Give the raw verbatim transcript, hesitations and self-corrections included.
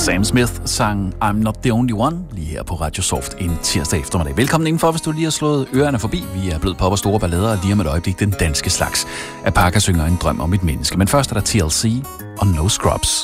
Sam Smith sang I'm Not The Only One lige her på Radio Soft en tirsdag eftermiddag. Velkommen indenfor, hvis du lige har slået ørerne forbi. Vi er blevet pop og store ballader, og lige om et øjeblik den danske slags. Apaka synger en drøm om et menneske. Men først er der T L C og No Scrubs.